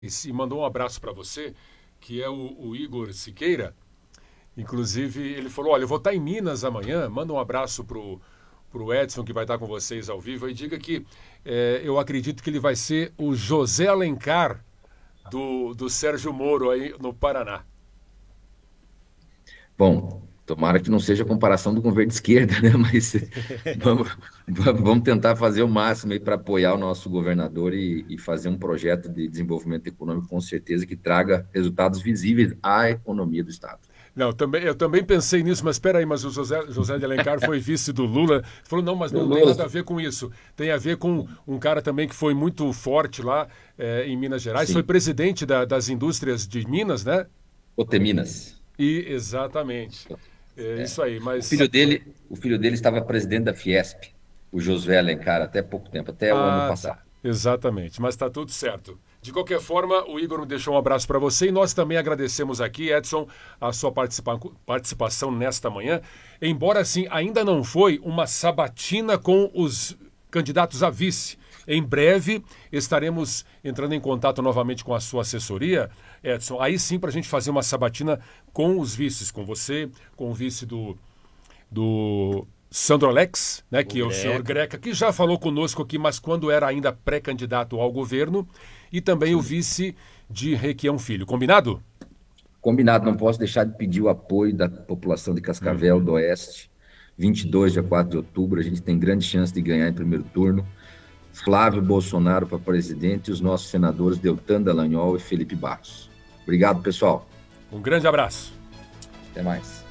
e mandou um abraço para você, que é o Igor Siqueira. Inclusive, ele falou, olha, eu vou estar em Minas amanhã, manda um abraço pro Edson, que vai estar com vocês ao vivo, e diga que eu acredito que ele vai ser o José Alencar do Sérgio Moro aí no Paraná. Bom, tomara que não seja comparação do governo de esquerda, né? Mas vamos, vamos tentar fazer o máximo aí para apoiar o nosso governador e fazer um projeto de desenvolvimento econômico, com certeza, que traga resultados visíveis à economia do Estado. Não, eu também pensei nisso, mas espera aí, mas o José de Alencar foi vice do Lula. Ele falou, não, mas não tem nada a ver com isso. Tem a ver com um cara também que foi muito forte lá em Minas Gerais, foi Sim, presidente das indústrias de Minas, né? Oteminas. E exatamente. É É. isso aí, O mas. filho dele, o filho dele estava presidente da Fiesp, o Josué Alencar, até pouco tempo, até o ano Ah, tá. passado. Exatamente, mas está tudo certo. De qualquer forma, o Igor me deixou um abraço para você e nós também agradecemos aqui, Edson, a sua participação nesta manhã. Embora, assim, ainda não foi uma sabatina com os candidatos a vice. Em breve estaremos entrando em contato novamente com a sua assessoria, Edson. Aí sim, para a gente fazer uma sabatina com os vices, com você, com o vice do Sandro Alex, né, O que é o senhor Greca. Greca, que já falou conosco aqui, mas quando era ainda pré-candidato ao governo, e também o vice de Requião Filho. Combinado? Combinado, não posso deixar de pedir o apoio da população de Cascavel, do Oeste. 22, dia 4 de outubro, a gente tem grande chance de ganhar em primeiro turno. Flávio Bolsonaro para presidente e os nossos senadores Deltan Dallagnol e Felipe Barros. Obrigado, pessoal. Um grande abraço. Até mais.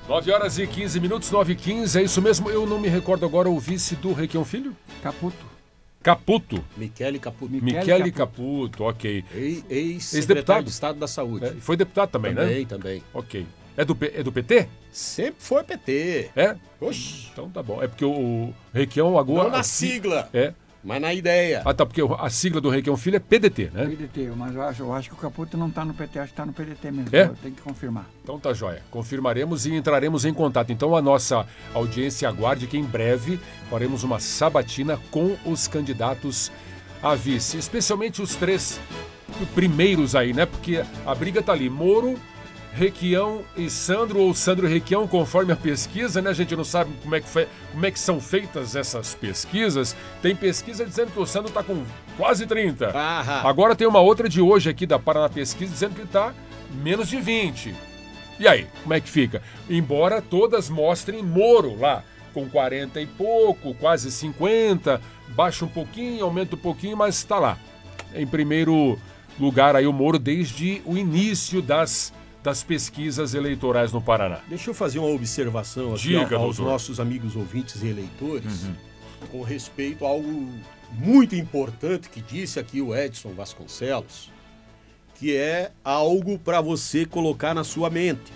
9h15, 9h15, é isso mesmo. Eu não me recordo agora o vice do Requião Filho? Caputo. Caputo. Michele Caputo. Michele Caputo, ok. Ex-secretário de Estado da Saúde. Foi deputado também, né? Também. Ok. É do PT? Sempre foi PT. É? Oxi. Então tá bom. É porque o Requião agora. Não na sigla, É. mas na ideia. Ah, tá, porque a sigla do Requião Filho é PDT, né? PDT, mas eu acho que o Caputo não está no PT, acho que está no PDT mesmo. É? Tem que confirmar. Então tá jóia. Confirmaremos e entraremos em contato. Então a nossa audiência aguarde que em breve faremos uma sabatina com os candidatos a vice. Especialmente os três primeiros aí, né? Porque a briga tá ali. Moro, Requião e Sandro, ou Sandro e Requião, conforme a pesquisa, né? A gente não sabe como é que são feitas essas pesquisas. Tem pesquisa dizendo que o Sandro tá com quase 30. Agora tem uma outra de hoje aqui da Paraná Pesquisa dizendo que tá menos de 20. E aí, como é que fica? Embora todas mostrem Moro lá, com 40 e pouco, quase 50, baixa um pouquinho, aumenta um pouquinho, mas está lá. Em primeiro lugar aí o Moro desde o início das pesquisas eleitorais no Paraná. Deixa eu fazer uma observação aqui Diga, aos doutor. nossos amigos ouvintes e eleitores com respeito a algo muito importante que disse aqui o Edson Vasconcelos, que é algo para você colocar na sua mente.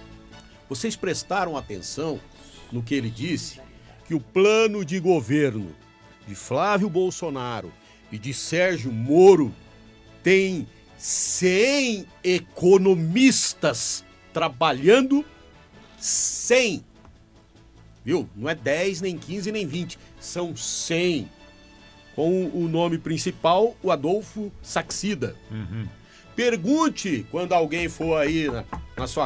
Vocês prestaram atenção no que ele disse? Que o plano de governo de Flávio Bolsonaro e de Sérgio Moro tem 100 economistas trabalhando. 100. Viu? Não é 10, nem 15, nem 20. São 100. Com o nome principal, o Adolfo Saxida. Pergunte quando alguém for aí na sua